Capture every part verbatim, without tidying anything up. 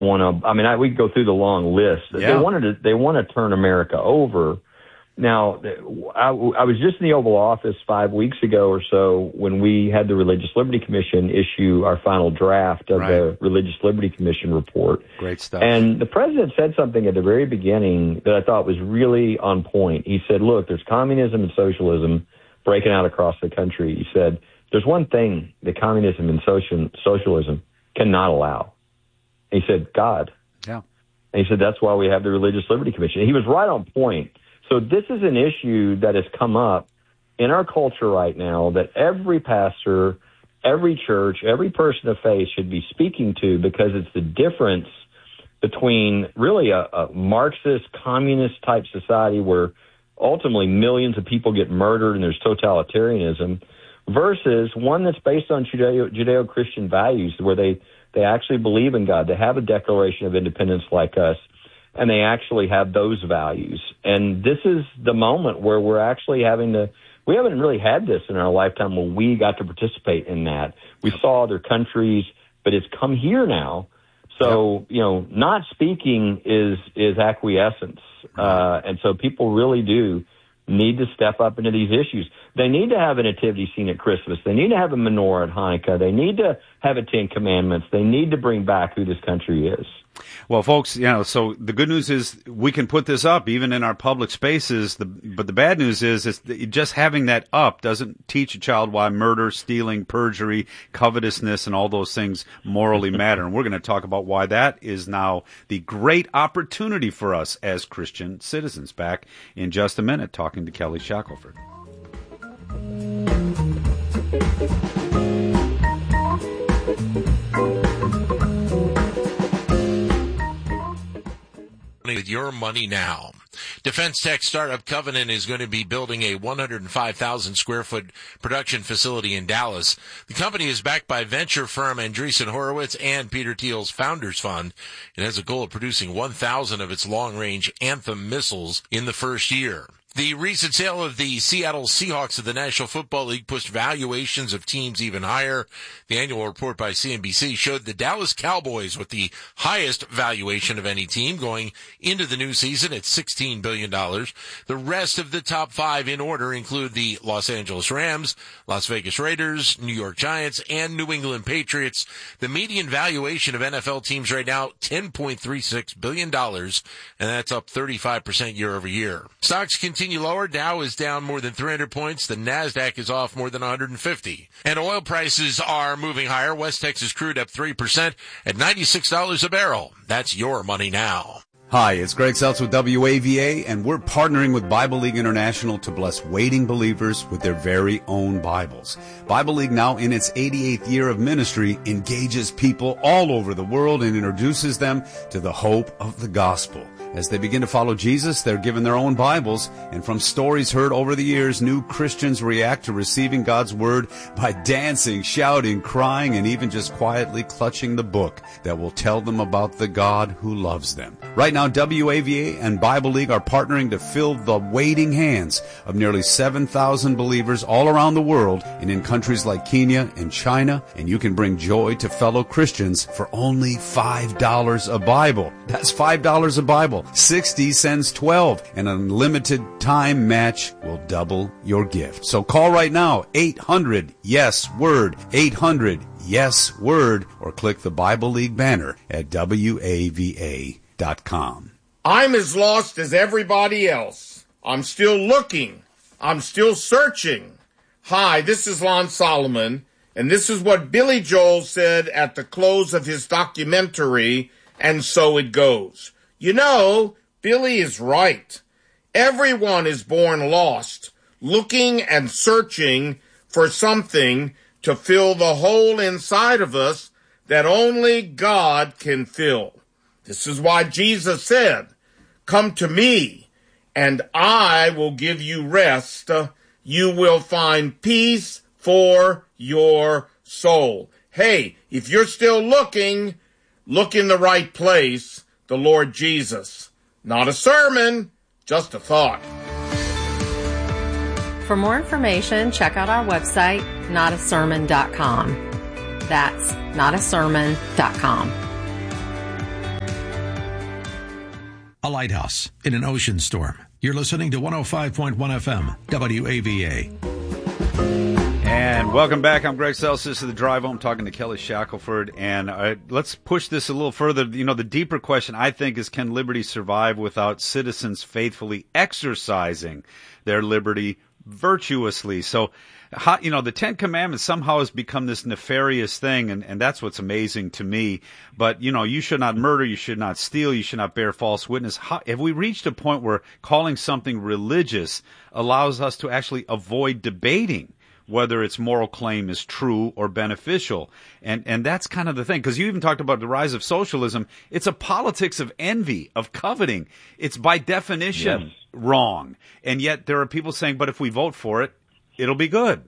want to, I mean, I, we could go through the long list. Yeah. They wanted to, they want to turn America over. Now, I, I was just in the Oval Office five weeks ago or so when we had the Religious Liberty Commission issue our final draft of right. the Religious Liberty Commission report. Great stuff. And the president said something at the very beginning that I thought was really on point. He said, look, there's communism and socialism breaking out across the country. He said, there's one thing that communism and social, socialism cannot allow. He said, God. Yeah. And he said, that's why we have the Religious Liberty Commission. He was right on point. So this is an issue that has come up in our culture right now that every pastor, every church, every person of faith should be speaking to, because it's the difference between really a, a Marxist, communist-type society where ultimately millions of people get murdered and there's totalitarianism, versus one that's based on Judeo, Judeo-Christian values where they, they actually believe in God. They have a Declaration of Independence like us, and they actually have those values. And this is the moment where we're actually having to, we haven't really had this in our lifetime where we got to participate in that. We saw other countries, but it's come here now. So, you know, not speaking is, is acquiescence. Uh, and so people really do need to step up into these issues. They need to have a nativity scene at Christmas. They need to have a menorah at Hanukkah. They need to have a Ten Commandments. They need to bring back who this country is. Well, folks, you know, so the good news is we can put this up even in our public spaces. The, but the bad news is, is that just having that up doesn't teach a child why murder, stealing, perjury, covetousness, and all those things morally matter. And we're going to talk about why that is now the great opportunity for us as Christian citizens. Back in just a minute, talking to Kelly Shackelford. With your money now. Defense tech startup Covenant is going to be building a one hundred five thousand square foot production facility in Dallas. The company is backed by venture firm Andreessen Horowitz and Peter Thiel's Founders Fund. It has a goal of producing one thousand of its long-range Anthem missiles in the first year. The recent sale of the Seattle Seahawks of the National Football League pushed valuations of teams even higher. The annual report by C N B C showed the Dallas Cowboys with the highest valuation of any team going into the new season at sixteen billion dollars. The rest of the top five in order include the Los Angeles Rams, Las Vegas Raiders, New York Giants, and New England Patriots. The median valuation of N F L teams right now, ten point three six billion dollars, and that's up thirty-five percent year over year. Stocks continue Continue lower. Dow is down more than three hundred points. The NASDAQ is off more than one hundred fifty. And oil prices are moving higher. West Texas crude up three percent at ninety-six dollars a barrel. That's your money now. Hi, it's Greg Seltz with W A V A, and we're partnering with Bible League International to bless waiting believers with their very own Bibles. Bible League, now in its eighty-eighth year of ministry, engages people all over the world and introduces them to the hope of the gospel. As they begin to follow Jesus, they're given their own Bibles, and from stories heard over the years, new Christians react to receiving God's Word by dancing, shouting, crying, and even just quietly clutching the book that will tell them about the God who loves them. Right now, W A V A and Bible League are partnering to fill the waiting hands of nearly seven thousand believers all around the world and in countries like Kenya and China, and you can bring joy to fellow Christians for only five dollars a Bible. That's five dollars a Bible. sixty cents twelve. An unlimited time match will double your gift. So call right now, eight hundred yes word, eight hundred yes word, or click the Bible League banner at W A V A dot com. I'm as lost as everybody else. I'm still looking. I'm still searching. Hi, this is Lon Solomon, and this is what Billy Joel said at the close of his documentary, And So It Goes. You know, Billy is right. Everyone is born lost, looking and searching for something to fill the hole inside of us that only God can fill. This is why Jesus said, "Come to me, and I will give you rest. You will find peace for your soul." Hey, if you're still looking, look in the right place, the Lord Jesus. Not a sermon, just a thought. For more information, check out our website, not a sermon dot com. That's not a sermon dot com. a lighthouse in an ocean storm. You're listening to one oh five point one F M, W A V A. And welcome back. I'm Greg Sells. This is The Drive Home, talking to Kelly Shackelford. And uh, let's push this a little further. You know, the deeper question, I think, is can liberty survive without citizens faithfully exercising their liberty virtuously? So, how, you know, the Ten Commandments somehow has become this nefarious thing, and, and that's what's amazing to me. But, you know, you should not murder, you should not steal, you should not bear false witness. How, have we reached a point where calling something religious allows us to actually avoid debating whether its moral claim is true or beneficial? And and that's kind of the thing, because you even talked about the rise of socialism. It's a politics of envy, of coveting. It's by definition yes. wrong. And yet there are people saying, but if we vote for it, it'll be good.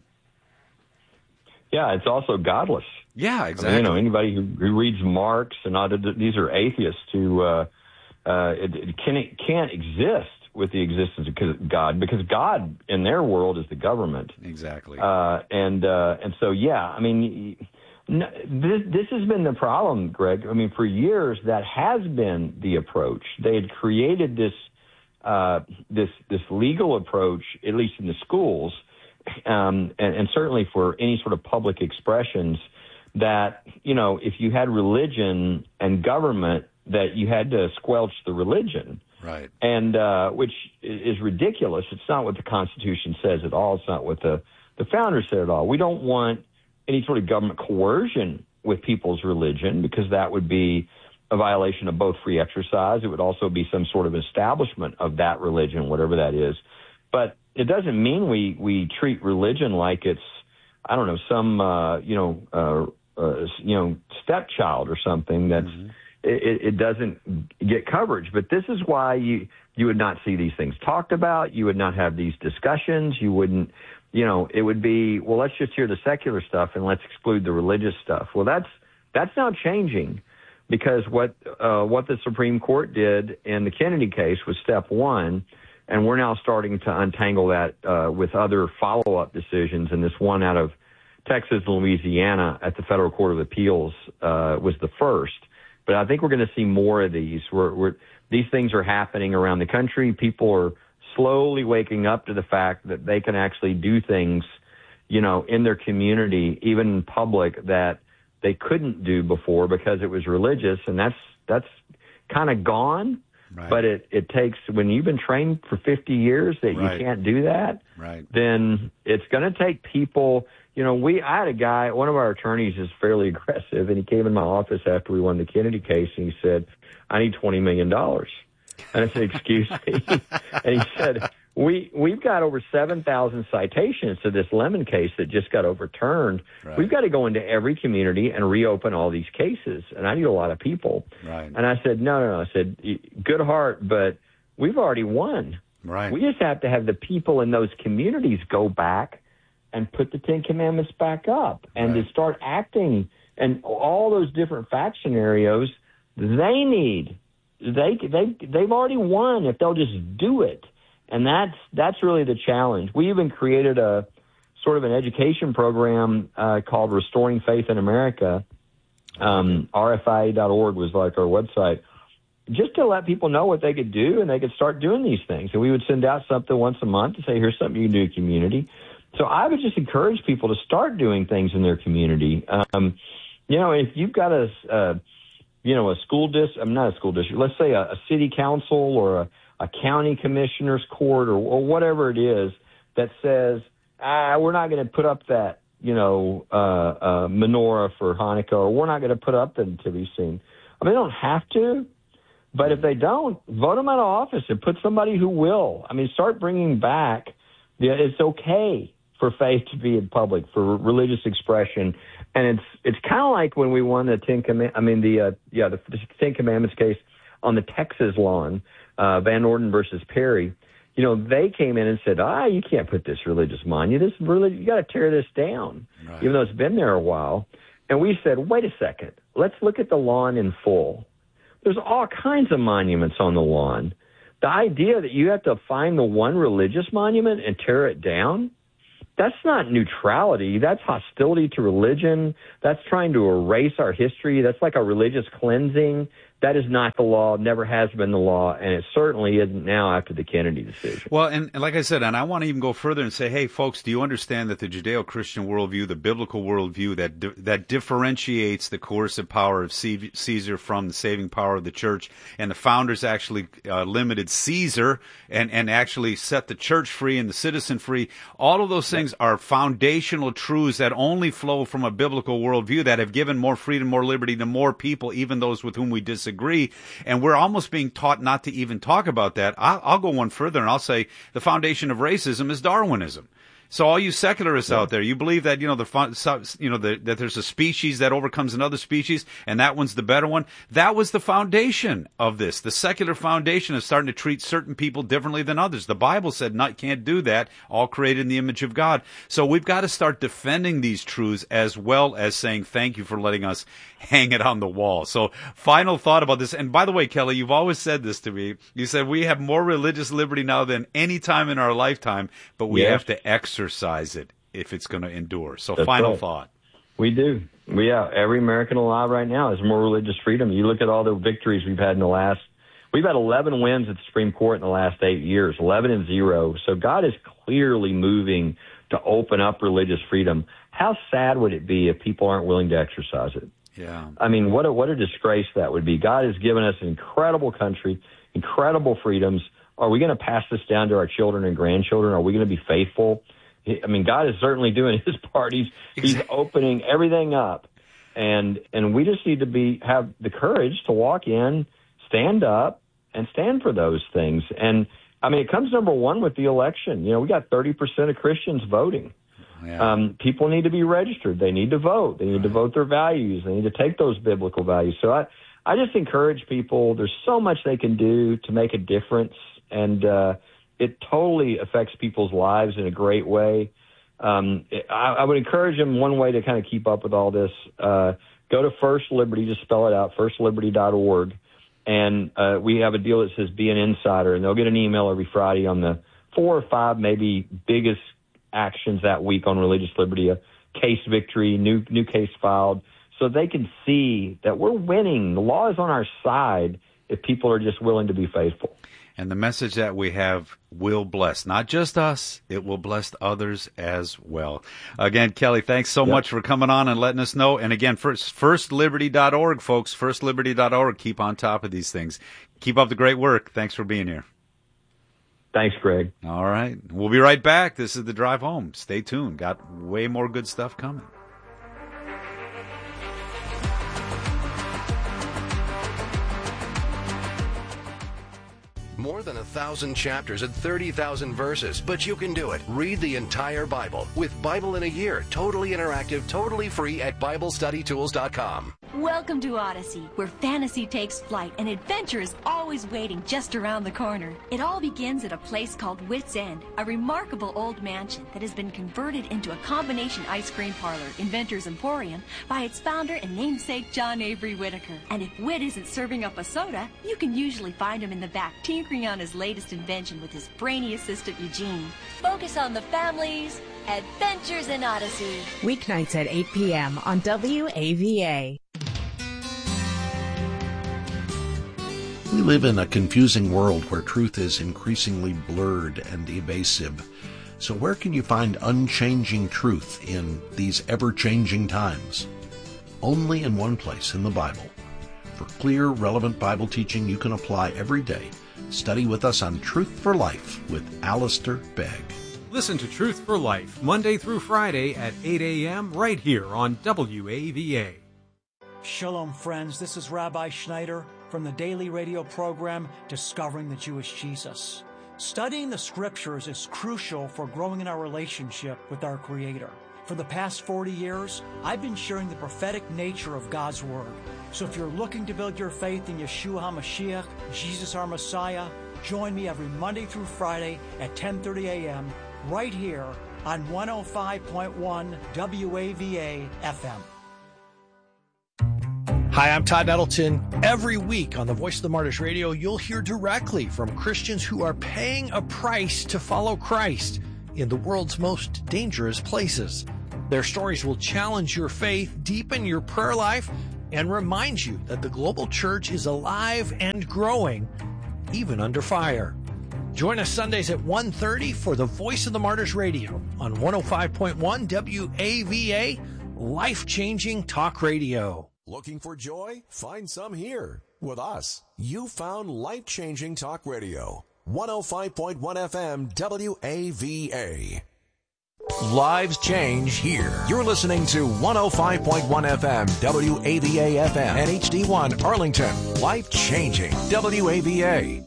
Yeah, it's also godless. Yeah, exactly. I mean, you know, anybody who, who reads Marx, and all, these are atheists who uh, uh, it, it, can, it can't exist with the existence of God, because God in their world is the government. Exactly. Uh, and uh, and so, yeah, I mean, no, this, this has been the problem, Greg. I mean, for years, that has been the approach. They had created this uh, this this legal approach, at least in the schools, um, and, and certainly for any sort of public expressions, that, you know, if you had religion and government, that you had to squelch the religion. Right. And uh, which is ridiculous. It's not what the Constitution says at all. It's not what the, the founders said at all. We don't want any sort of government coercion with people's religion, because that would be a violation of both free exercise. It would also be some sort of establishment of that religion, whatever that is. But it doesn't mean we, we treat religion like it's, I don't know, some, uh, you know, uh, uh, you know, stepchild or something that's, mm-hmm. It, it doesn't get coverage. But this is why you you would not see these things talked about. You would not have these discussions. You wouldn't, you know, it would be, well, let's just hear the secular stuff and let's exclude the religious stuff. Well, that's that's now changing, because what uh, what the Supreme Court did in the Kennedy case was step one, and we're now starting to untangle that uh, with other follow-up decisions. And this one out of Texas and Louisiana at the Federal Court of Appeals uh, was the first. But I think we're going to see more of these. We're, we're, these things are happening around the country. People are slowly waking up to the fact that they can actually do things, you know, in their community, even in public, that they couldn't do before because it was religious. And that's that's kind of gone. Right. But it, it takes, when you've been trained for fifty years that right. you can't do that, right. then it's going to take people. You know, we, I had a guy, one of our attorneys is fairly aggressive, and he came in my office after we won the Kennedy case, and he said, I need twenty million dollars. And I said, excuse me. And he said, we, we've got over seven thousand citations to this Lemon case that just got overturned. Right. We've got to go into every community and reopen all these cases. And I need a lot of people. Right. And I said, no, no, no. I said, good heart, but we've already won. Right. We just have to have the people in those communities go back and put the Ten Commandments back up, and right. to start acting, and all those different fact scenarios they need. They they they've already won if they'll just do it, and that's that's really the challenge. We even created a sort of an education program uh, called Restoring Faith in America. Um, R F I A dot org was like our website, just to let people know what they could do, and they could start doing these things. And we would send out something once a month to say, here's something you can do in the community. So I would just encourage people to start doing things in their community. Um, you know, if you've got a, uh, you know, a school district, I'm not a school district, let's say a, a city council or a, a county commissioner's court or, or whatever it is that says, ah, we're not going to put up that, you know, uh, uh, menorah for Hanukkah, or we're not going to put up the nativity scene. I mean, they don't have to, but if they don't, vote them out of office and put somebody who will. I mean, start bringing back, yeah, it's okay for faith to be in public, for religious expression. And it's it's kind of like when we won the Ten Command, I mean the uh, yeah the, the Ten Commandments case on the Texas lawn, uh, Van Orden versus Perry. You know, they came in and said, ah, you can't put this religious monument. This religious, you got to tear this down, right. even though it's been there a while. And we said, wait a second, let's look at the lawn in full. There's all kinds of monuments on the lawn. The idea that you have to find the one religious monument and tear it down, that's not neutrality. That's hostility to religion. That's trying to erase our history. That's like a religious cleansing. That is not the law, never has been the law, and it certainly isn't now after the Kennedy decision. Well, and, and like I said, and I want to even go further and say, hey, folks, do you understand that the Judeo-Christian worldview, the biblical worldview that di- that differentiates the coercive power of C- Caesar from the saving power of the church, and the founders actually uh, limited Caesar and, and actually set the church free and the citizen free. All of those things are foundational truths that only flow from a biblical worldview that have given more freedom, more liberty to more people, even those with whom we disagree. Agree, and we're almost being taught not to even talk about that. I'll, I'll go one further, and I'll say the foundation of racism is Darwinism. So all you secularists yeah. out there, you believe that, you know, the, you know, the, that there's a species that overcomes another species and that one's the better one. That was the foundation of this. The secular foundation is starting to treat certain people differently than others. The Bible said not, can't do that, all created in the image of God. So we've got to start defending these truths as well as saying thank you for letting us hang it on the wall. So final thought about this. And by the way, Kelly, you've always said this to me. You said we have more religious liberty now than any time in our lifetime, but we yes. have to exercise exercise it if it's going to endure. So That's final right. thought. We do. We yeah, every American alive right now has more religious freedom. You look at all the victories we've had in the last, we've had eleven wins at the Supreme Court in the last eight years, eleven and zero. So God is clearly moving to open up religious freedom. How sad would it be if people aren't willing to exercise it? Yeah. I mean, what a, what a disgrace that would be. God has given us an incredible country, incredible freedoms. Are we going to pass this down to our children and grandchildren? Are we going to be faithful? I mean, God is certainly doing his part. He's, he's opening everything up. And and we just need to be have the courage to walk in, stand up, and stand for those things. And, I mean, it comes number one with the election. You know, we got thirty percent of Christians voting. Yeah. Um, people need to be registered. They need to vote. They need right. to vote their values. They need to take those biblical values. So I, I just encourage people, there's so much they can do to make a difference. And, uh, it totally affects people's lives in a great way. Um, I, I would encourage them one way to kind of keep up with all this. Uh, go to First Liberty, just spell it out, first liberty dot org. And uh, we have a deal that says Be an Insider, and they'll get an email every Friday on the four or five maybe biggest actions that week on religious liberty, a case victory, new new case filed, so they can see that we're winning. The law is on our side if people are just willing to be faithful. And the message that we have will bless not just us, it will bless others as well. Again, Kelly, thanks so yep. much for coming on and letting us know. And again, first, first liberty dot org, folks, first liberty dot org. Keep on top of these things. Keep up the great work. Thanks for being here. Thanks, Greg. All right. We'll be right back. This is The Drive Home. Stay tuned. Got way more good stuff coming. More than a thousand chapters and thirty thousand verses, but you can do it. Read the entire Bible with Bible in a Year. Totally interactive, totally free at Bible Study Tools dot com. Welcome to Odyssey, where fantasy takes flight and adventure is always waiting just around the corner. It all begins at a place called Wits End, a remarkable old mansion that has been converted into a combination ice cream parlor, Inventor's Emporium, by its founder and namesake John Avery Whitaker. And if Whit isn't serving up a soda, you can usually find him in the back tinkering on his latest invention with his brainy assistant Eugene. Focus on the family's adventures in Odyssey. Weeknights at eight p.m. on W A V A. We live in a confusing world where truth is increasingly blurred and evasive. So where can you find unchanging truth in these ever-changing times? Only in one place, in the Bible. For clear, relevant Bible teaching you can apply every day. Study with us on Truth for Life with Alistair Begg. Listen to Truth for Life Monday through Friday at eight a.m. right here on W A V A. Shalom, friends. This is Rabbi Schneider from the daily radio program Discovering the Jewish Jesus. Studying the Scriptures is crucial for growing in our relationship with our Creator. For the past forty years, I've been sharing the prophetic nature of God's Word. So if you're looking to build your faith in Yeshua HaMashiach, Jesus our Messiah, join me every Monday through Friday at ten thirty a.m. right here on one oh five point one W A V A F M. Hi, I'm Todd Nettleton. Every week on the Voice of the Martyrs Radio, you'll hear directly from Christians who are paying a price to follow Christ in the world's most dangerous places. Their stories will challenge your faith, deepen your prayer life, and reminds you that the global church is alive and growing, even under fire. Join us Sundays at one thirty for the Voice of the Martyrs Radio on one oh five point one W A V A, life-changing talk radio. Looking for joy? Find some here. With us, you found life-changing talk radio. one oh five point one F M W A V A. Lives change here. You're listening to one oh five point one F M W A V A F M and H D one Arlington. Life-changing W A V A.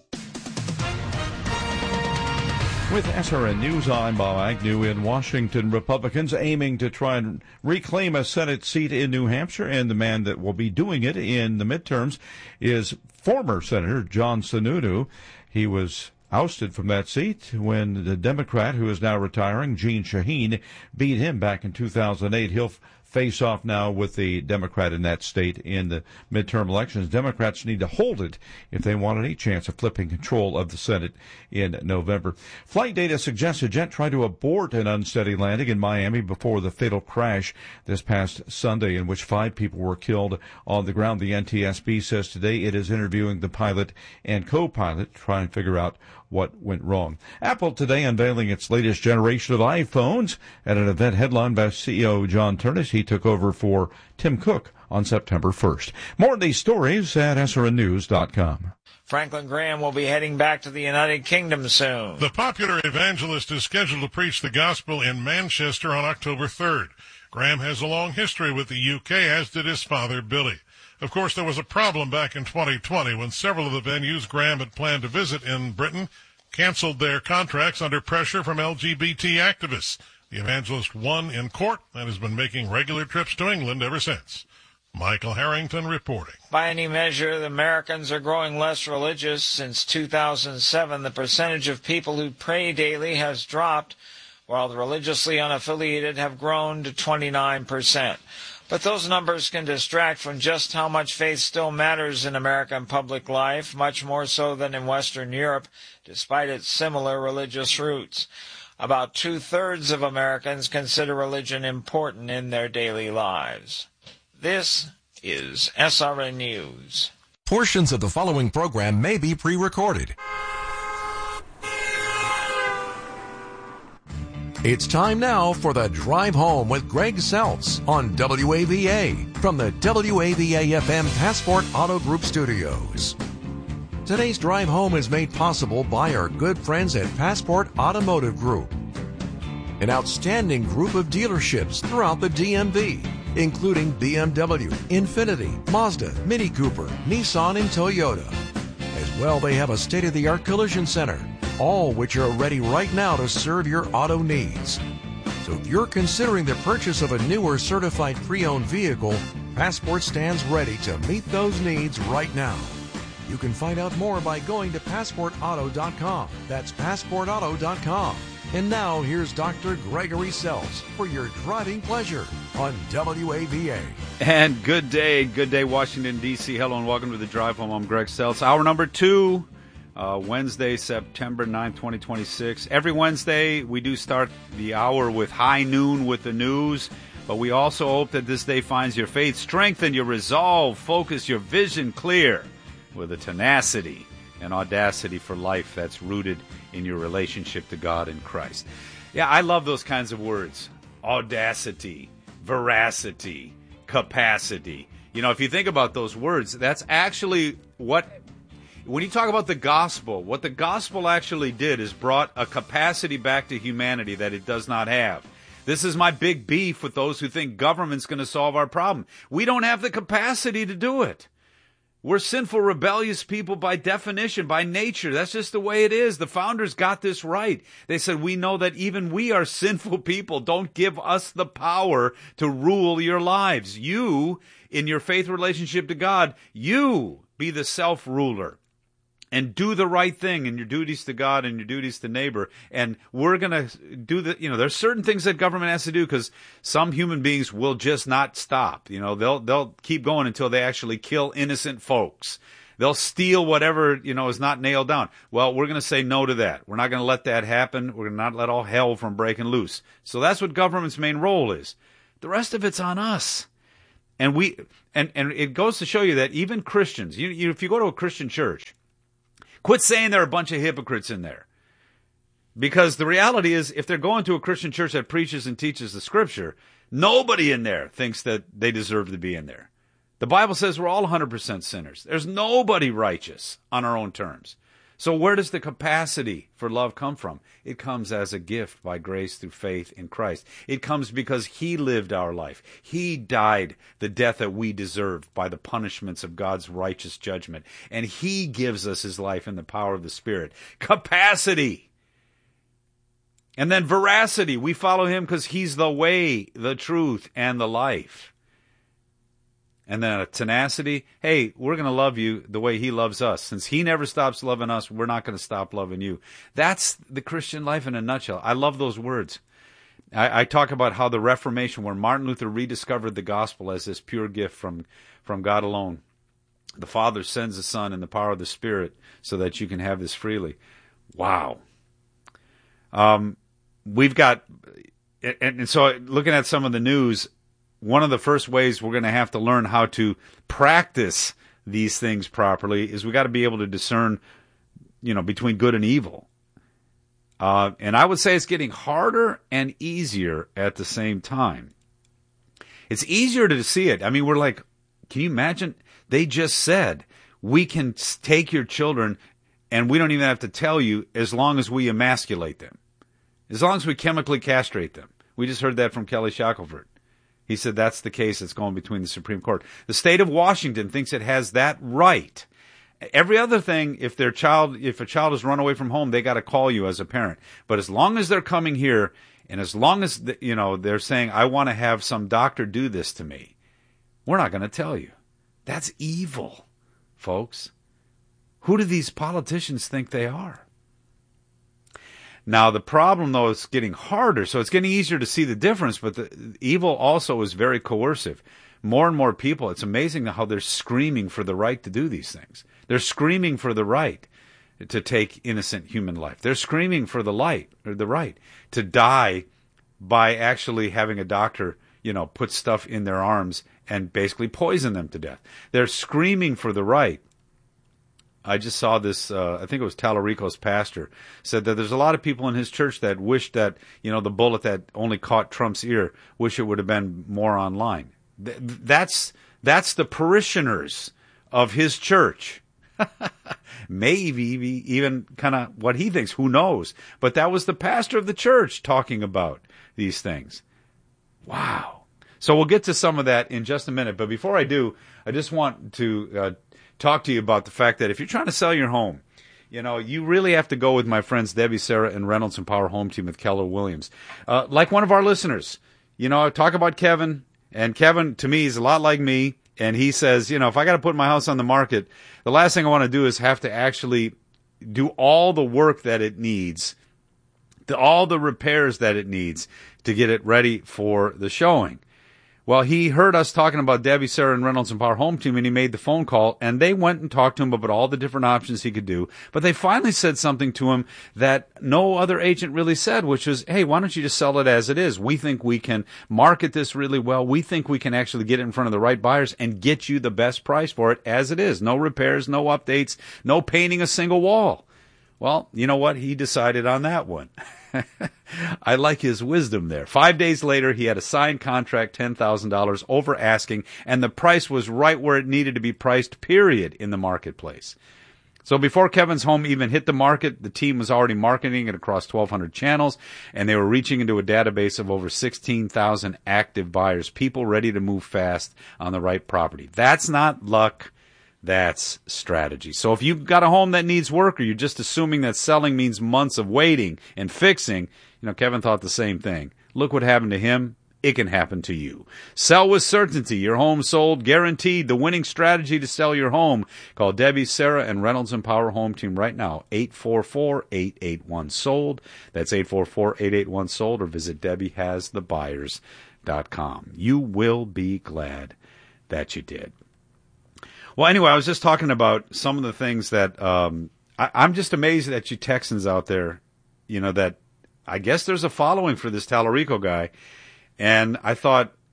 With S R N News, I'm Bob Agnew. In Washington, Republicans aiming to try and reclaim a Senate seat in New Hampshire, and the man that will be doing it in the midterms is former Senator John Sununu. He was ousted from that seat when the Democrat, who is now retiring, Jeanne Shaheen, beat him back in two thousand eight. He'll face off now with the Democrat in that state in the midterm elections. Democrats need to hold it if they want any chance of flipping control of the Senate in November. Flight data suggests a jet tried to abort an unsteady landing in Miami before the fatal crash this past Sunday, in which five people were killed on the ground. The N T S B says today it is interviewing the pilot and co-pilot to try and figure out what went wrong. Apple today unveiling its latest generation of iPhones at an event headlined by C E O John Ternus. He took over for Tim Cook on September first. More of these stories at S R N news dot com. Franklin Graham will be heading back to the United Kingdom soon. The popular evangelist is scheduled to preach the gospel in Manchester on October third. Graham has a long history with the U K, as did his father, Billy. Of course, there was a problem back in twenty twenty when several of the venues Graham had planned to visit in Britain canceled their contracts under pressure from L G B T activists. The evangelist won in court and has been making regular trips to England ever since. Michael Harrington reporting. By any measure, the Americans are growing less religious. Since two thousand seven, the percentage of people who pray daily has dropped, while the religiously unaffiliated have grown to twenty-nine percent. But those numbers can distract from just how much faith still matters in American public life, much more so than in Western Europe, despite its similar religious roots. About two-thirds of Americans consider religion important in their daily lives. This is S R N News. Portions of the following program may be pre-recorded. It's time now for the Drive Home with Greg Seltz on W A V A from the W A V A F M Passport Auto Group studios. Today's Drive Home is made possible by our good friends at Passport Automotive Group, an outstanding group of dealerships throughout the D M V, including B M W, Infiniti, Mazda, Mini Cooper, Nissan, and Toyota. As well, they have a state-of-the-art collision center, all which are ready right now to serve your auto needs. So if you're considering the purchase of a new or certified pre-owned vehicle, Passport stands ready to meet those needs right now. You can find out more by going to passport auto dot com. That's passport auto dot com. And now here's Doctor Gregory Seltz for your driving pleasure on W A V A. And good day, good day, Washington, D C Hello and welcome to the Drive Home. I'm Greg Seltz. Hour number two. Uh, Wednesday, September ninth, twenty twenty-six. Every Wednesday, we do start the hour with High Noon with the news, but we also hope that this day finds your faith strengthened, your resolve, focus, your vision clear with a tenacity and audacity for life that's rooted in your relationship to God and Christ. Yeah, I love those kinds of words. Audacity, veracity, capacity. You know, if you think about those words, that's actually what... When you talk about the gospel, what the gospel actually did is brought a capacity back to humanity that it does not have. This is my big beef with those who think government's going to solve our problem. We don't have the capacity to do it. We're sinful, rebellious people by definition, by nature. That's just the way it is. The founders got this right. They said, we know that even we are sinful people. Don't give us the power to rule your lives. You, in your faith relationship to God, you be the self-ruler. And do the right thing in your duties to God and your duties to neighbor. And we're going to do the, you know, there's certain things that government has to do because some human beings will just not stop. You know, they'll, they'll keep going until they actually kill innocent folks. They'll steal whatever, you know, is not nailed down. Well, we're going to say no to that. We're not going to let that happen. We're going to not let all hell from breaking loose. So that's what government's main role is. The rest of it's on us. And we and, and it goes to show you that even Christians, you, you if you go to a Christian church, quit saying there are a bunch of hypocrites in there. Because the reality is, if they're going to a Christian church that preaches and teaches the Scripture, nobody in there thinks that they deserve to be in there. The Bible says we're all one hundred percent sinners. There's nobody righteous on our own terms. So where does the capacity for love come from? It comes as a gift by grace through faith in Christ. It comes because He lived our life. He died the death that we deserved by the punishments of God's righteous judgment. And He gives us His life in the power of the Spirit. Capacity. And then veracity. We follow Him because He's the way, the truth, and the life. And then a tenacity. Hey, we're going to love you the way He loves us. Since He never stops loving us, we're not going to stop loving you. That's the Christian life in a nutshell. I love those words. I, I talk about how the Reformation, where Martin Luther rediscovered the gospel as this pure gift from, from God alone. The Father sends the Son in the power of the Spirit so that you can have this freely. Wow. Um, we've got, and, and so looking at some of the news, one of the first ways we're going to have to learn how to practice these things properly is we got to be able to discern, you know, between good and evil. Uh, and I would say it's getting harder and easier at the same time. It's easier to see it. I mean, we're like, can you imagine? They just said we can take your children and we don't even have to tell you as long as we emasculate them, as long as we chemically castrate them. We just heard that from Kelly Shackelford. He said that's the case that's going between the Supreme Court. The state of Washington thinks it has that right. Every other thing, if their child, if a child has run away from home, they got to call you as a parent. But as long as they're coming here, and as long as the, you know they're saying, "I want to have some doctor do this to me," we're not going to tell you. That's evil, folks. Who do these politicians think they are? Now, the problem, though, is getting harder, so it's getting easier to see the difference, but the evil also is very coercive. More and more people, it's amazing how they're screaming for the right to do these things. They're screaming for the right to take innocent human life. They're screaming for the light, or the right to die by actually having a doctor, you know, put stuff in their arms and basically poison them to death. They're screaming for the right. I just saw this, uh, I think it was Tallarico's pastor, said that there's a lot of people in his church that wish that, you know, the bullet that only caught Trump's ear, wish it would have been more online. Th- that's, that's the parishioners of his church. Maybe even kind of what he thinks, who knows? But that was the pastor of the church talking about these things. Wow. So we'll get to some of that in just a minute. But before I do, I just want to uh, talk to you about the fact that if you're trying to sell your home, you know, you really have to go with my friends Debbie, Sarah, and Reynolds and Power Home Team with Keller Williams. Uh, like one of our listeners, you know, I talk about Kevin, and Kevin, to me, is a lot like me, and he says, you know, if I got to put my house on the market, the last thing I want to do is have to actually do all the work that it needs, the, all the repairs that it needs to get it ready for the showing. Well, he heard us talking about Debbie, Sarah, and Reynolds and Power Home Team, and he made the phone call, and they went and talked to him about all the different options he could do. But they finally said something to him that no other agent really said, which was, hey, why don't you just sell it as it is? We think we can market this really well. We think we can actually get it in front of the right buyers and get you the best price for it as it is. No repairs, no updates, no painting a single wall. Well, you know what? He decided on that one. I like his wisdom there. Five days later, he had a signed contract, ten thousand dollars over asking, and the price was right where it needed to be priced, period, in the marketplace. So before Kevin's home even hit the market, the team was already marketing it across twelve hundred channels, and they were reaching into a database of over sixteen thousand active buyers, people ready to move fast on the right property. That's not luck. That's strategy. So if you've got a home that needs work, or you're just assuming that selling means months of waiting and fixing, you know, Kevin thought the same thing. Look what happened to him. It can happen to you. Sell with certainty. Your home sold, guaranteed. The winning strategy to sell your home. Call Debbie, Sarah, and Reynolds and Power Home Team right now. eight four four, eight eight one, sold. That's eight four four, eight eight one, sold. Or visit Debbie Has The Buyers dot com. You will be glad that you did. Well, anyway, I was just talking about some of the things that um, I, I'm just amazed that you Texans out there, you know, that I guess there's a following for this Tallarico guy. And I thought,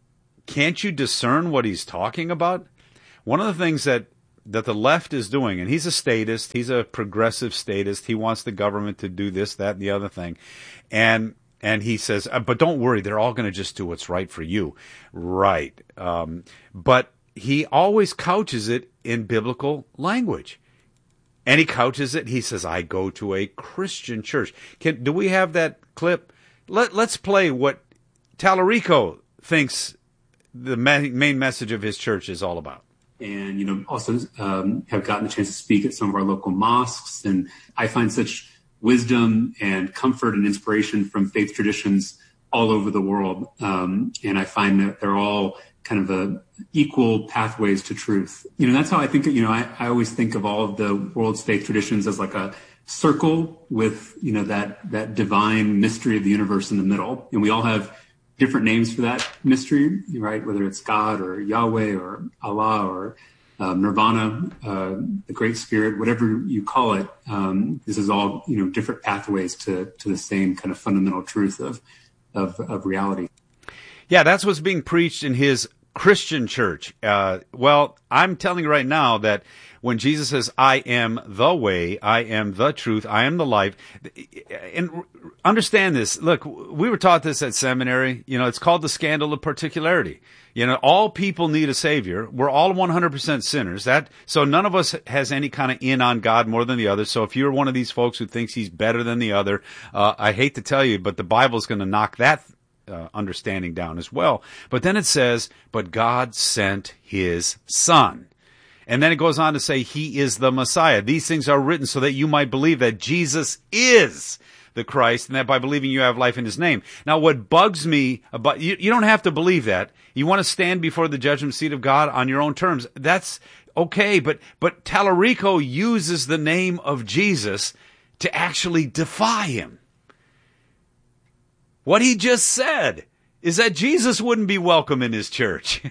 can't you discern what he's talking about? One of the things that, that the left is doing, and he's a statist, he's a progressive statist, he wants the government to do this, that, and the other thing. And and he says, but don't worry, they're all going to just do what's right for you. Right. Um, but he always couches it in biblical language. And he couches it, he says, I go to a Christian church. Can, do we have that clip? Let, let's play what Tallarico thinks the main message of his church is all about. And, you know, also um, have gotten the chance to speak at some of our local mosques. And I find such wisdom and comfort and inspiration from faith traditions all over the world. Um, and I find that they're all kind of a equal pathways to truth. You know, that's how I think, you know, I, I always think of all of the world's faith traditions as like a circle with, you know, that, that divine mystery of the universe in the middle. And we all have different names for that mystery, right? Whether it's God or Yahweh or Allah or um, Nirvana, uh, the Great Spirit, whatever you call it. Um, this is all, you know, different pathways to, to the same kind of fundamental truth of, of, of reality. Yeah, that's what's being preached in his Christian church. Uh, well, I'm telling you right now that when Jesus says, I am the way, I am the truth, I am the life, and understand this. Look, we were taught this at seminary. You know, it's called the scandal of particularity. You know, all people need a savior. We're all one hundred percent sinners. That, so none of us has any kind of in on God more than the other. So if you're one of these folks who thinks he's better than the other, uh, I hate to tell you, but the Bible's going to knock that Uh, understanding down as well. But then it says, but God sent his son. And then it goes on to say, he is the Messiah. These things are written so that you might believe that Jesus is the Christ, and that by believing you have life in his name. Now, what bugs me about, you, you don't have to believe that. You want to stand before the judgment seat of God on your own terms. That's okay, but, but Tallarico uses the name of Jesus to actually defy him. What he just said is that Jesus wouldn't be welcome in his church.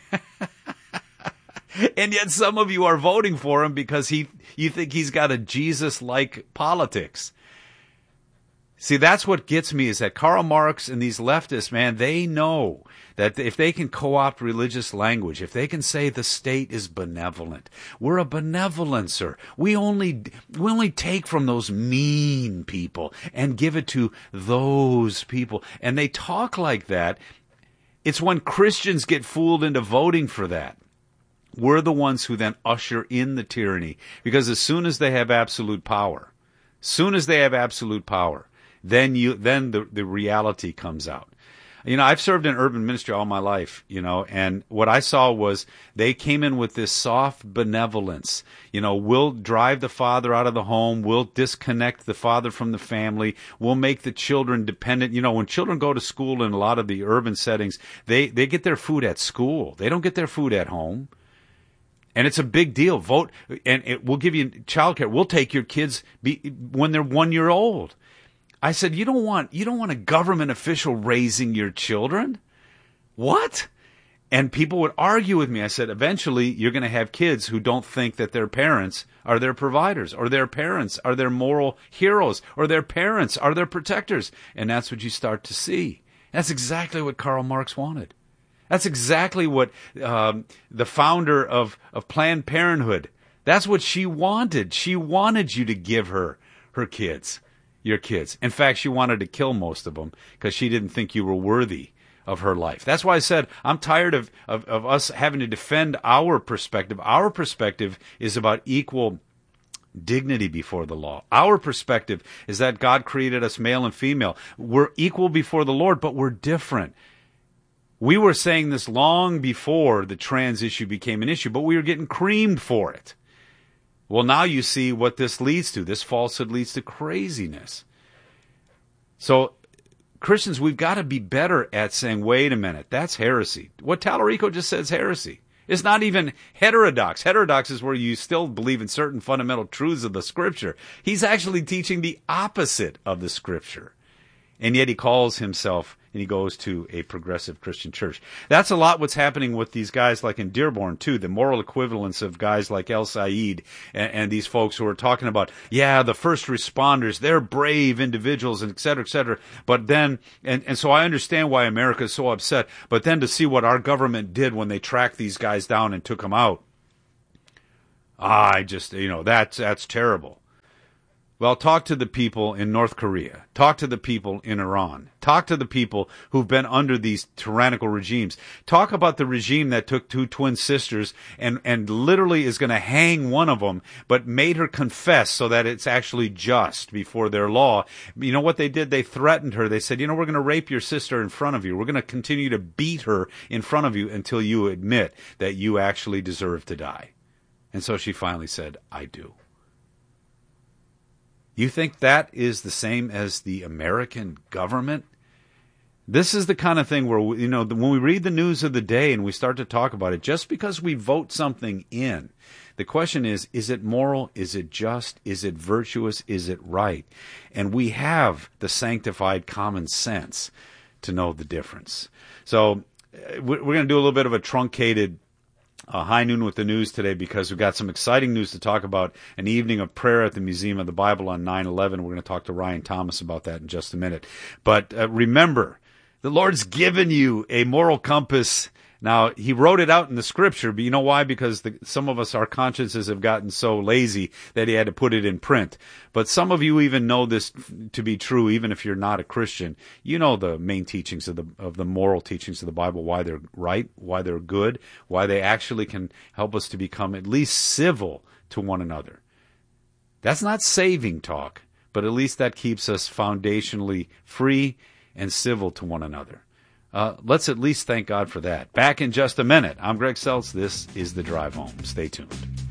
And yet some of you are voting for him because he, you think he's got a Jesus-like politics. See, that's what gets me, is that Karl Marx and these leftists, man, they know that if they can co-opt religious language, if they can say the state is benevolent, we're a benevolencer. We only, we only take from those mean people and give it to those people. And they talk like that. It's when Christians get fooled into voting for that. We're the ones who then usher in the tyranny, because as soon as they have absolute power, soon as they have absolute power, then you, then the, the reality comes out. You know, I've served in urban ministry all my life, you know, and what I saw was they came in with this soft benevolence. You know, we'll drive the father out of the home. We'll disconnect the father from the family. We'll make the children dependent. You know, when children go to school in a lot of the urban settings, they, they get their food at school. They don't get their food at home. And it's a big deal. Vote, and it, we'll give you childcare. We'll take your kids be, when they're one year old. I said, you don't want, you don't want a government official raising your children? What? And people would argue with me. I said, eventually you're going to have kids who don't think that their parents are their providers, or their parents are their moral heroes, or their parents are their protectors. And that's what you start to see. That's exactly what Karl Marx wanted. That's exactly what um, the founder of, of Planned Parenthood, that's what she wanted. She wanted you to give her her kids. Your kids. In fact, she wanted to kill most of them because she didn't think you were worthy of her life. That's why I said I'm tired of, of, of us having to defend our perspective. Our perspective is about equal dignity before the law. Our perspective is that God created us male and female. We're equal before the Lord, but we're different. We were saying this long before the trans issue became an issue, but we were getting creamed for it. Well, now you see what this leads to. This falsehood leads to craziness. So, Christians, we've got to be better at saying, wait a minute, that's heresy. What Tallarico just said is heresy. It's not even heterodox. Heterodox is where you still believe in certain fundamental truths of the Scripture. He's actually teaching the opposite of the Scripture. and yet he calls himself and he goes to a progressive Christian church. That's a lot what's happening with these guys like in Dearborn, too, the moral equivalence of guys like El Said and, and these folks who are talking about, yeah, the first responders, they're brave individuals and et cetera, et cetera. But then, and, and so I understand why America is so upset, but then to see what our government did when they tracked these guys down and took them out, I just, you know, that's, that's terrible. Well, talk to the people in North Korea. Talk to the people in Iran. Talk to the people who've been under these tyrannical regimes. Talk about the regime that took two twin sisters and, and literally is going to hang one of them, but made her confess so that it's actually just before their law. You know what they did? They threatened her. They said, you know, we're going to rape your sister in front of you. We're going to continue to beat her in front of you until you admit that you actually deserve to die. And so she finally said, I do. You think that is the same as the American government? This is the kind of thing where, you know, when we read the news of the day and we start to talk about it, just because we vote something in, the question is, is it moral? Is it just? Is it virtuous? Is it right? And we have the sanctified common sense to know the difference. So we're going to do a little bit of a truncated Uh, high noon with the news today because we've got some exciting news to talk about. An evening of prayer at the Museum of the Bible on nine eleven. We're going to talk to Ryan Thomas about that in just a minute. But uh, remember, the Lord's given you a moral compass. Now, he wrote it out in the scripture, but you know why? Because the, some of us, our consciences have gotten so lazy that he had to put it in print. But some of you even know this to be true, even if you're not a Christian. You know the main teachings of the of the moral teachings of the Bible, why they're right, why they're good, why they actually can help us to become at least civil to one another. That's not saving talk, but at least that keeps us foundationally free and civil to one another. Uh, let's at least thank God for that. Back in just a minute. I'm Greg Seltz. This is The Drive Home. Stay tuned.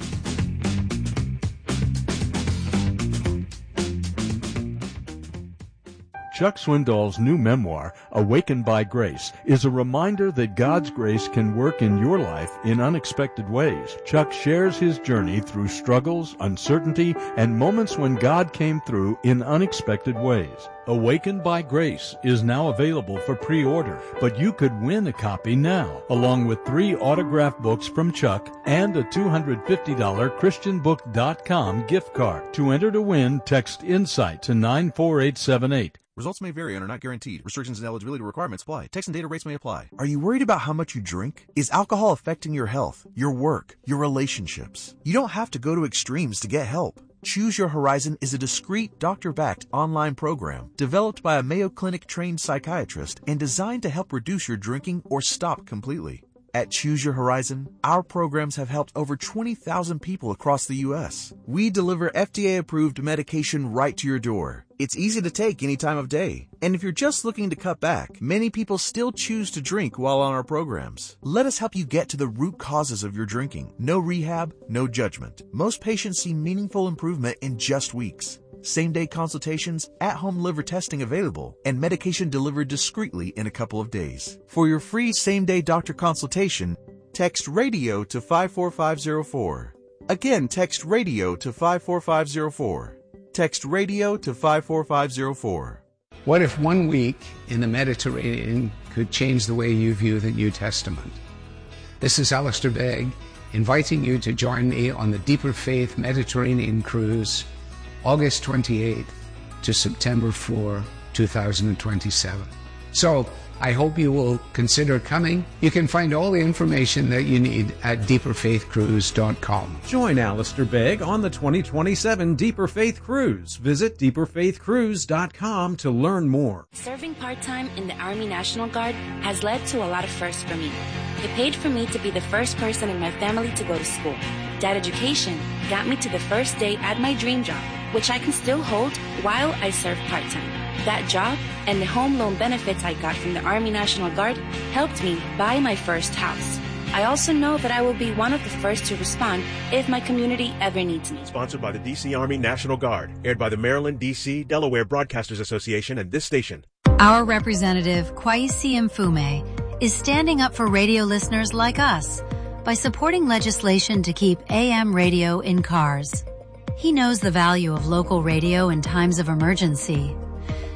Chuck Swindoll's new memoir, Awakened by Grace, is a reminder that God's grace can work in your life in unexpected ways. Chuck shares his journey through struggles, uncertainty, and moments when God came through in unexpected ways. Awakened by Grace is now available for pre-order, but you could win a copy now, along with three autographed books from Chuck and a two hundred fifty dollars Christian Book dot com gift card. To enter to win, text INSIGHT to nine four eight seven eight. Results may vary and are not guaranteed. Restrictions and eligibility requirements apply. Text and data rates may apply. Are you worried about how much you drink? Is alcohol affecting your health, your work, your relationships? You don't have to go to extremes to get help. Choose Your Horizon is a discreet, doctor-backed online program developed by a Mayo Clinic-trained psychiatrist and designed to help reduce your drinking or stop completely. At Choose Your Horizon, our programs have helped over twenty thousand people across the U S We deliver F D A-approved medication right to your door. It's easy to take any time of day. And if you're just looking to cut back, many people still choose to drink while on our programs. Let us help you get to the root causes of your drinking. No rehab, no judgment. Most patients see meaningful improvement in just weeks. Same-day consultations, at-home liver testing available, and medication delivered discreetly in a couple of days. For your free same-day doctor consultation, text RADIO to five four five zero four. Again, text RADIO to five four five zero four. Text RADIO to five four five zero four. What if one week in the Mediterranean could change the way you view the New Testament? This is Alistair Begg, inviting you to join me on the Deeper Faith Mediterranean Cruise, August twenty-eighth to September fourth, two thousand twenty-seven. So, I hope you will consider coming. You can find all the information that you need at deeper faith cruise dot com. Join Alistair Begg on the twenty twenty-seven Deeper Faith Cruise. Visit deeper faith cruise dot com to learn more. Serving part-time in the Army National Guard has led to a lot of firsts for me. It paid for me to be the first person in my family to go to school. That education got me to the first day at my dream job, which I can still hold while I serve part-time. That job and the home loan benefits I got from the Army National Guard helped me buy my first house. I also know that I will be one of the first to respond if my community ever needs me. Sponsored by the D C Army National Guard, aired by the Maryland, D C, Delaware Broadcasters Association and this station. Our representative, Kwesi Mfume, is standing up for radio listeners like us by supporting legislation to keep A M radio in cars. He knows the value of local radio in times of emergency.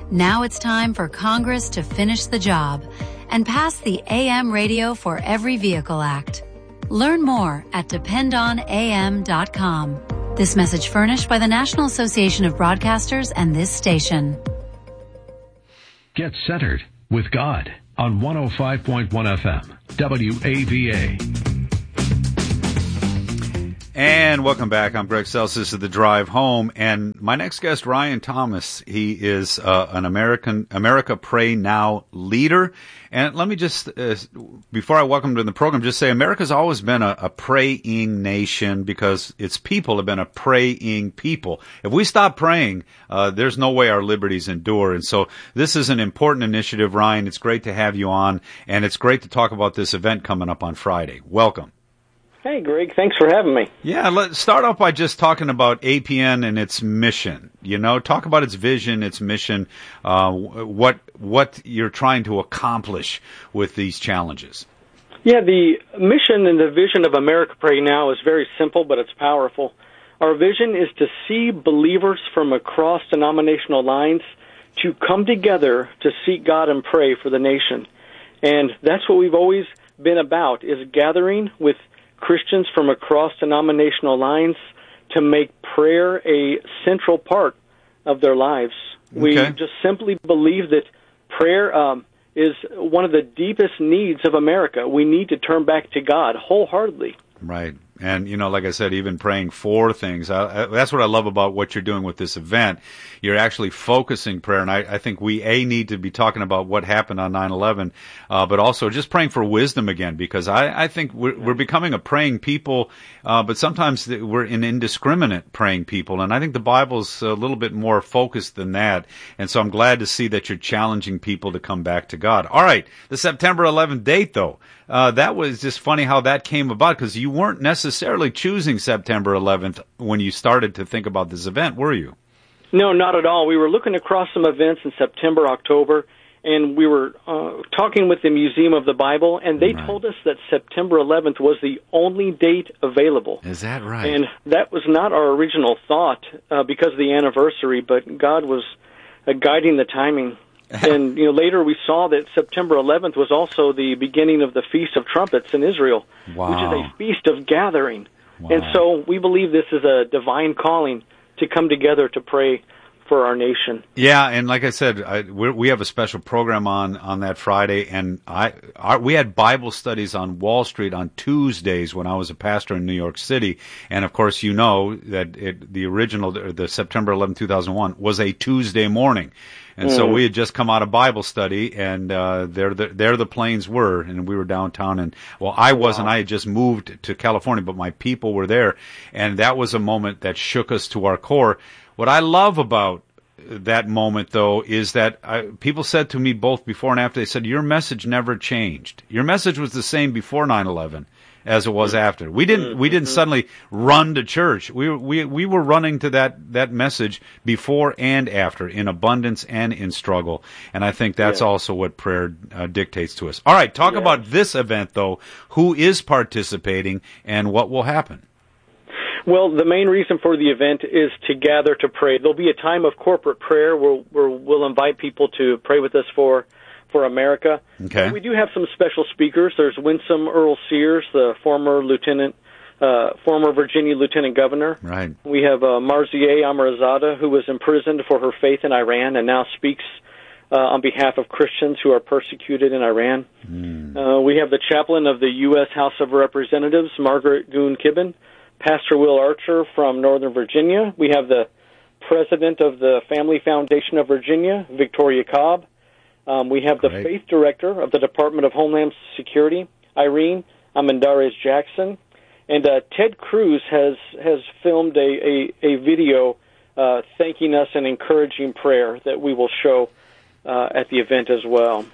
Now it's time for Congress to finish the job and pass the A M Radio for Every Vehicle Act. Learn more at depend on A M dot com. This message furnished by the National Association of Broadcasters and this station. Get centered with God on one oh five point one F M, W A V A. And welcome back. I'm Greg Seltz. This is The Drive Home. And my next guest, Ryan Thomas, he is uh, an American America Pray Now leader. And let me just, uh, before I welcome him to the program, just say America's always been a, a praying nation because its people have been a praying people. If we stop praying, uh, there's no way our liberties endure. And so this is an important initiative, Ryan. It's great to have you on, and it's great to talk about this event coming up on Friday. Welcome. Hey, Greg, thanks for having me. Yeah, let's start off by just talking about A P N and its mission. You know, talk about its vision, its mission, uh, what what you're trying to accomplish with these challenges. Yeah, the mission and the vision of America Pray Now is very simple, but it's powerful. Our vision is to see believers from across denominational lines to come together to seek God and pray for the nation. And that's what we've always been about, is gathering with Christians from across denominational lines to make prayer a central part of their lives. Okay. We just simply believe that prayer um, is one of the deepest needs of America. We need to turn back to God wholeheartedly. Right. And, you know, like I said, even praying for things. I, I, that's what I love about what you're doing with this event. You're actually focusing prayer. And I, I think we, A, need to be talking about what happened on nine eleven, uh, but also just praying for wisdom again, because I, I think we're, we're becoming a praying people, uh, but sometimes we're an indiscriminate praying people. And I think the Bible's a little bit more focused than that. And so I'm glad to see that you're challenging people to come back to God. All right. The September eleventh date, though. Uh, that was just funny how that came about, because you weren't necessarily choosing September eleventh when you started to think about this event, were you? No, not at all. We were looking across some events in September, October, and we were uh, talking with the Museum of the Bible, and they right. told us that September eleventh was the only date available. Is that right? And that was not our original thought uh, because of the anniversary, but God was uh, guiding the timing. And, you know, later we saw that September eleventh was also the beginning of the Feast of Trumpets in Israel, wow. which is a feast of gathering. Wow. And so we believe this is a divine calling to come together to pray for our nation. Yeah, and like I said, I, we're, we have a special program on, on that Friday, and I our, we had Bible studies on Wall Street on Tuesdays when I was a pastor in New York City, and of course you know that it, the original, the September eleventh, two thousand one, was a Tuesday morning. And mm. so we had just come out of Bible study, and uh, there the, there the planes were, and we were downtown. And, well, I wasn't. Wow. I had just moved to California, but my people were there. And that was a moment that shook us to our core. What I love about that moment, though, is that I, people said to me both before and after, they said, your message never changed. Your message was the same before nine eleven as it was after. We didn't we didn't suddenly run to church. We we we were running to that that message before and after, in abundance and in struggle. And I think that's yeah. also what prayer uh, dictates to us. All right, talk yeah. about this event, though. Who is participating and what will happen? Well, the main reason for the event is to gather to pray. There'll be a time of corporate prayer where, where we'll invite people to pray with us for for America. Okay. We do have some special speakers. There's Winsome Earl Sears, the former lieutenant, uh, former Virginia lieutenant governor. Right. We have uh, Marzieh Amorizada, who was imprisoned for her faith in Iran and now speaks uh, on behalf of Christians who are persecuted in Iran. Mm. Uh, we have the chaplain of the U S House of Representatives, Margaret Goon Kibben, Pastor Will Archer from Northern Virginia. We have the president of the Family Foundation of Virginia, Victoria Cobb. Um, we have the Great. faith director of the Department of Homeland Security, Irene Amendares Jackson. And uh, Ted Cruz has, has filmed a, a, a video uh, thanking us and encouraging prayer that we will show uh, at the event as well.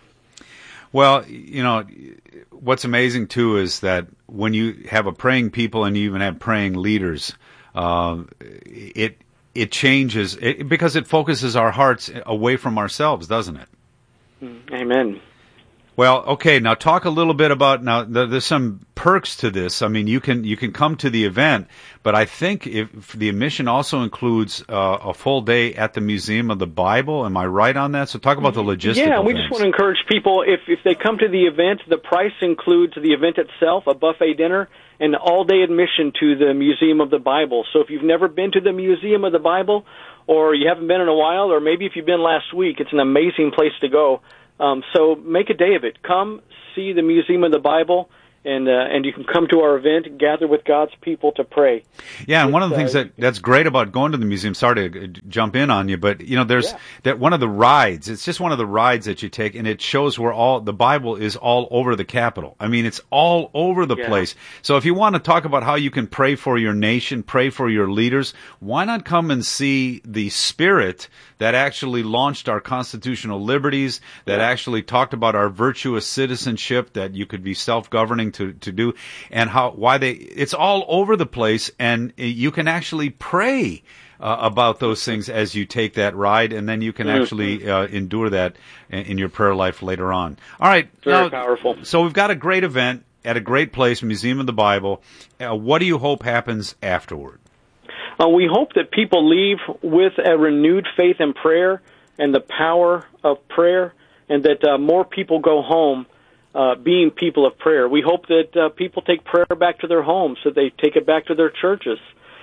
Well, you know, what's amazing, too, is that when you have a praying people and you even have praying leaders, uh, it it changes, it, because it focuses our hearts away from ourselves, doesn't it? Amen. Well, okay, now talk a little bit about, now there's some perks to this. I mean, you can you can come to the event, but I think if the admission also includes uh, a full day at the Museum of the Bible. Am I right on that? So talk about the logistical Yeah, we things. just want to encourage people, if, if they come to the event, the price includes the event itself, a buffet dinner, and all-day admission to the Museum of the Bible. So if you've never been to the Museum of the Bible, or you haven't been in a while, or maybe if you've been last week, it's an amazing place to go. Um, so make a day of it. Come see the Museum of the Bible, and uh, and you can come to our event, gather with God's people to pray. Yeah, and it's, one of the uh, things that that's great about going to the museum, sorry to jump in on you, but you know, there's yeah. that one of the rides, it's just one of the rides that you take, and it shows where all the Bible is all over the Capitol. I mean, it's all over the yeah. place. So if you want to talk about how you can pray for your nation, pray for your leaders, why not come and see the spirit that actually launched our constitutional liberties, that yeah. actually talked about our virtuous citizenship, that you could be self-governing to, to do, and how why they it's all over the place, and you can actually pray uh, about those things as you take that ride, and then you can mm-hmm. actually uh, endure that in, in your prayer life later on. All right. Very now, powerful. So we've got a great event at a great place, Museum of the Bible. Uh, what do you hope happens afterward? Uh, we hope that people leave with a renewed faith in prayer and the power of prayer, and that uh, more people go home uh, being people of prayer. We hope that uh, people take prayer back to their homes, that they take it back to their churches.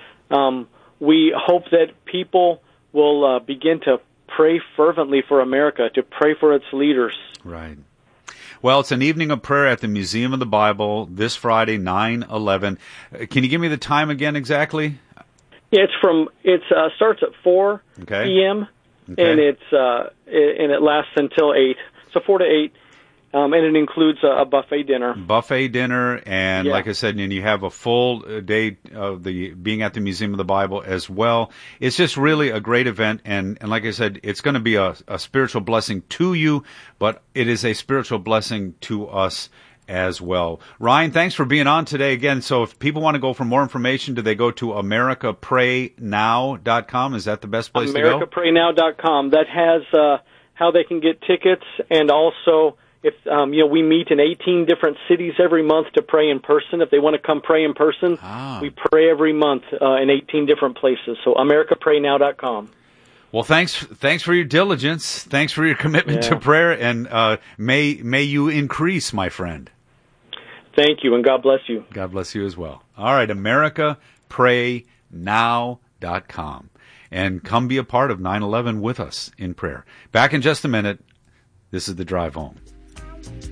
Um, we hope that people will uh, begin to pray fervently for America, to pray for its leaders. Right. Well, it's an evening of prayer at the Museum of the Bible this Friday, nine eleven. Uh, can you give me the time again exactly? Yeah, it's from it uh, starts at four okay. p.m. Okay. and it's uh, it, and it lasts until eight. So four to eight, um, and it includes a, a buffet dinner. Buffet dinner, and yeah. like I said, and you have a full day of the being at the Museum of the Bible as well. It's just really a great event, and and like I said, it's going to be a, a spiritual blessing to you, but it is a spiritual blessing to us as well. Ryan, thanks for being on today again. So if people want to go for more information, do they go to america pray now dot com? Is that the best place to go? america pray now dot com. That has uh, how they can get tickets, and also if um, you know, we meet in eighteen different cities every month to pray in person. If they want to come pray in person, ah. we pray every month uh, in eighteen different places. So america pray now dot com. Well, thanks, thanks for your diligence. Thanks for your commitment yeah. to prayer, and uh, may may you increase, my friend. Thank you, and God bless you. God bless you as well. All right, america pray now dot com. And come be a part of nine eleven with us in prayer. Back in just a minute. This is The Drive Home.